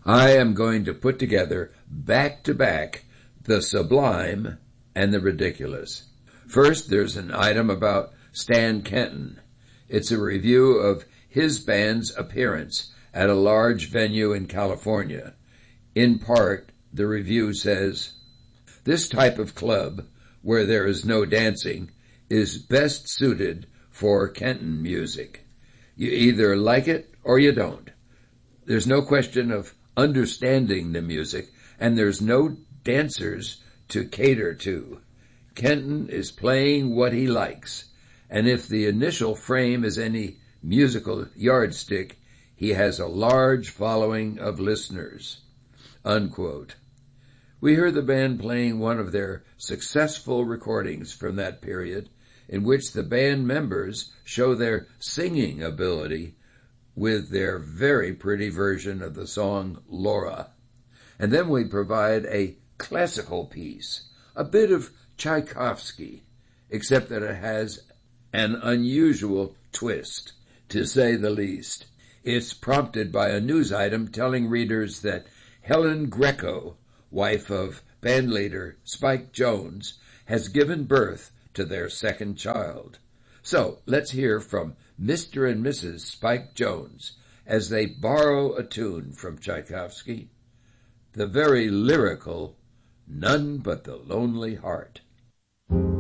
I am going to put together back to back the sublime and the ridiculous. First, there's an item about Stan Kenton. It's a review of his band's appearance at a large venue in California. In part, the review says, "This type of club, where there is no dancing, is best suited for Kenton music. You either like it or you don't. There's no question of understanding the music, and there's no dancers to cater to. Kenton is playing what he likes, and if the initial frame is any musical yardstick, he has a large following of listeners." Unquote. We heard the band playing one of their successful recordings from that period, in which the band members show their singing ability with their very pretty version of the song Laura. And then we provide a classical piece, a bit of Tchaikovsky, except that it has an unusual twist, to say the least. It's prompted by a news item telling readers that Helen Greco, wife of bandleader Spike Jones, has given birth to their second child. So let's hear from Mr. and Mrs. Spike Jones as they borrow a tune from Tchaikovsky, the very lyrical None But the Lonely Heart.